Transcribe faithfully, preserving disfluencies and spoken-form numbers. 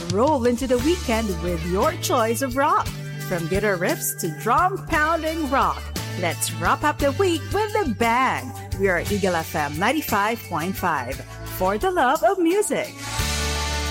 roll into the weekend with your choice of rock. From guitar riffs to drum-pounding rock, let's wrap up the week with a bang. We are Eagle F M ninety-five point five, for the love of music.